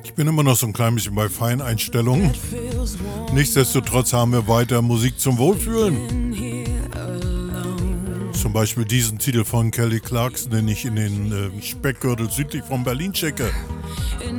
Ich bin immer noch so ein klein bisschen bei Feineinstellungen. Nichtsdestotrotz haben wir weiter Musik zum Wohlfühlen. Zum Beispiel diesen Titel von Kelly Clarkson, den ich in den Speckgürtel südlich von Berlin checke.